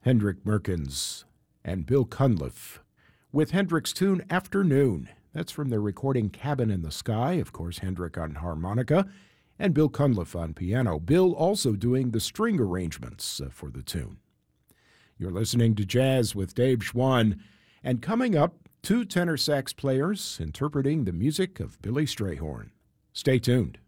Hendrik Merkens and Bill Cunliffe with Hendrik's tune Afternoon. That's from their recording Cabin in the Sky, of course, Hendrik on harmonica and Bill Cunliffe on piano. Bill also doing the string arrangements for the tune. You're listening to Jazz with Dave Schwann, and coming up, two tenor sax players interpreting the music of Billy Strayhorn. Stay tuned.